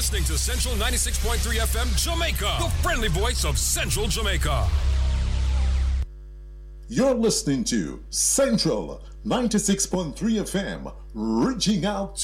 listening to Central 96.3 FM Jamaica, the friendly voice of Central Jamaica. You're listening to Central 96.3 FM, reaching out to